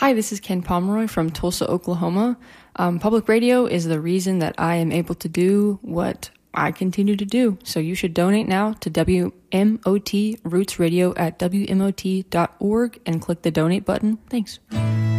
Hi, this is Ken Pomeroy from Tulsa, Oklahoma. Public radio is the reason that I am able to do what I continue to do. So you should donate now to WMOT Roots Radio at WMOT.org and click the donate button. Thanks.